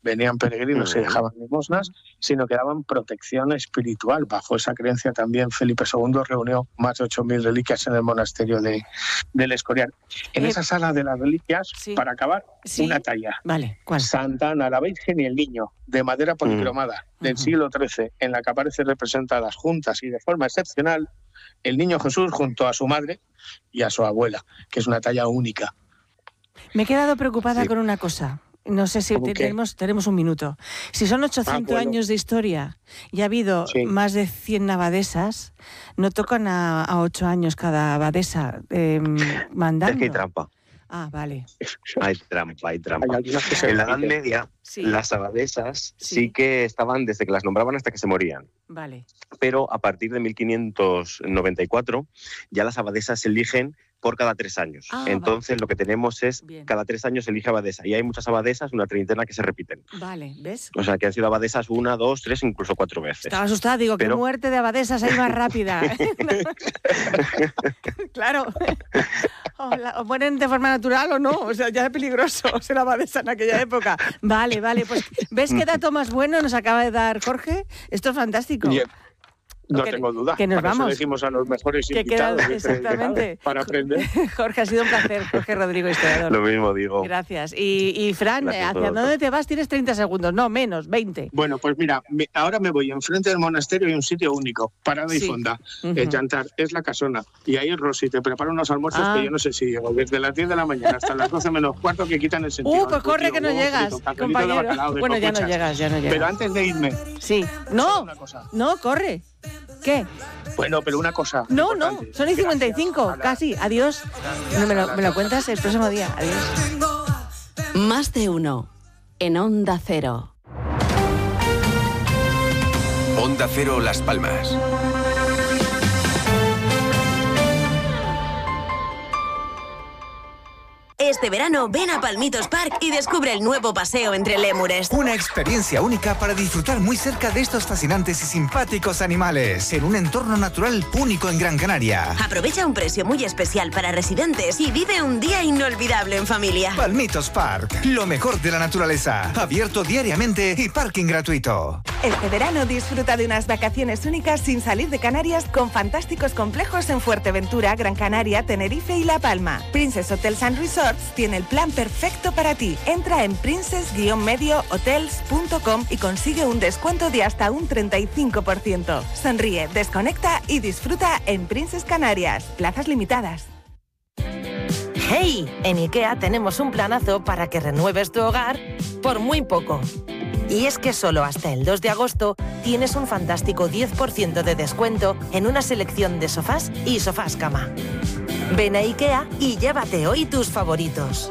venían peregrinos y dejaban limosnas, sino que daban protección espiritual. Bajo esa creencia también Felipe II reunió más de 8.000 reliquias en el monasterio del Escorial. En esa sala de las reliquias, para acabar, una talla. Vale, ¿cuál? Santa Ana, la Virgen y el Niño, de madera policromada, del siglo XIII, en la que aparecen representadas juntas y de forma excepcional el Niño Jesús junto a su madre y a su abuela, que es una talla única. Me he quedado preocupada con una cosa. No sé si tenemos un minuto. Si son 800 años de historia y ha habido más de 100 abadesas, ¿no tocan a 8 años cada abadesa mandando? Es que hay trampa. Ah, vale. Hay trampa. En la Edad Media, las abadesas sí que estaban desde que las nombraban hasta que se morían. Vale. Pero a partir de 1594 ya las abadesas se eligen por cada 3 años. Entonces lo que tenemos es cada 3 años se elige abadesa. Y hay muchas abadesas, una treintena que se repiten. Vale, ¿ves? O sea, que han sido abadesas 1, 2, 3, incluso 4 veces. Estaba asustada, digo, qué muerte de abadesas hay más rápida. Claro. O mueren de forma natural o no. O sea, ya es peligroso ser abadesa en aquella época. Vale, pues ¿ves qué dato más bueno nos acaba de dar Jorge? Esto es fantástico. No tengo duda. Que nos para vamos. Eso elegimos a los mejores invitados. Exactamente. Para aprender. Jorge, ha sido un placer. Jorge Rodrigo, historiador. Lo mismo digo. Gracias. Y Fran, ¿hacia dónde te vas? Tienes 30 segundos. No, menos, 20. Bueno, pues mira, ahora me voy. Enfrente del monasterio hay un sitio único, parada y fonda. El Jantar, es la casona. Y ahí Rosy te prepara unos almuerzos que yo no sé si llego. Desde las 10 de la mañana hasta las 12 menos cuarto que quitan el sentido. Pues corre que no llegas, compañero. Bueno, ya no llegas. Pero antes de irme. Sí. No, corre. ¿Qué? Bueno, pero una cosa. No, son y 55, casi. Adiós. Me lo cuentas el próximo día. Adiós. Más de uno. En Onda Cero. Onda Cero Las Palmas. Este verano ven a Palmitos Park y descubre el nuevo paseo entre lémures. Una experiencia única para disfrutar muy cerca de estos fascinantes y simpáticos animales, en un entorno natural único en Gran Canaria. Aprovecha un precio muy especial para residentes y vive un día inolvidable en familia. Palmitos Park, lo mejor de la naturaleza, abierto diariamente y parking gratuito. Este verano disfruta de unas vacaciones únicas sin salir de Canarias con fantásticos complejos en Fuerteventura, Gran Canaria, Tenerife y La Palma. Princess Hotels and Resorts tiene el plan perfecto para ti. Entra en princess-mediohotels.com y consigue un descuento de hasta un 35%. Sonríe, desconecta y disfruta en Princess Canarias. Plazas limitadas. ¡Hey! En IKEA tenemos un planazo para que renueves tu hogar por muy poco. Y es que solo hasta el 2 de agosto tienes un fantástico 10% de descuento en una selección de sofás y sofás cama. Ven a IKEA y llévate hoy tus favoritos.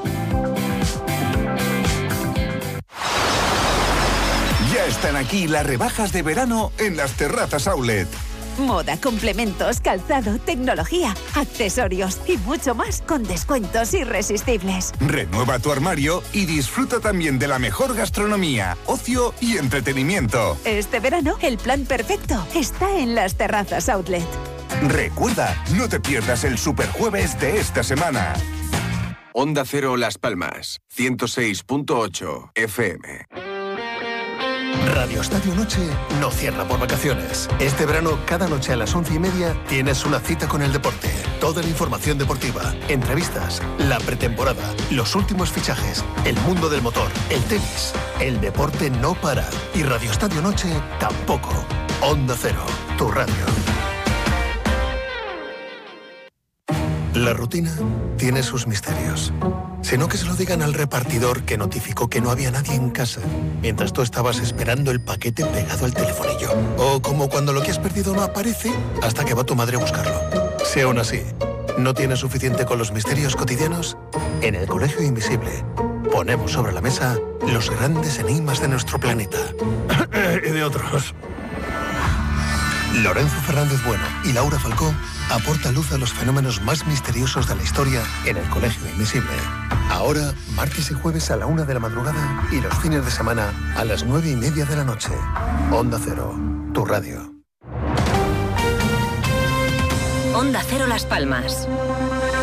Ya están aquí las rebajas de verano en las Terrazas Outlet. Moda, complementos, calzado, tecnología, accesorios y mucho más con descuentos irresistibles. Renueva tu armario y disfruta también de la mejor gastronomía, ocio y entretenimiento. Este verano, el plan perfecto está en las Terrazas Outlet. Recuerda, no te pierdas el Superjueves de esta semana. Onda Cero Las Palmas, 106.8 FM. Radio Estadio Noche no cierra por vacaciones. Este verano, cada noche a las 11:30, tienes una cita con el deporte. Toda la información deportiva, entrevistas, la pretemporada, los últimos fichajes, el mundo del motor, el tenis. El deporte no para. Y Radio Estadio Noche tampoco. Onda Cero, tu radio. La rutina tiene sus misterios. Sino que se lo digan al repartidor que notificó que no había nadie en casa mientras tú estabas esperando el paquete pegado al telefonillo. O como cuando lo que has perdido no aparece hasta que va tu madre a buscarlo. Si aún así no tienes suficiente con los misterios cotidianos, en el Colegio Invisible ponemos sobre la mesa los grandes enigmas de nuestro planeta. Y de otros. Lorenzo Fernández Bueno y Laura Falcó aportan luz a los fenómenos más misteriosos de la historia en el Colegio Invisible. Ahora, martes y jueves a la 1 de la madrugada y los fines de semana a las 9:30 de la noche. Onda Cero, tu radio. Onda Cero Las Palmas.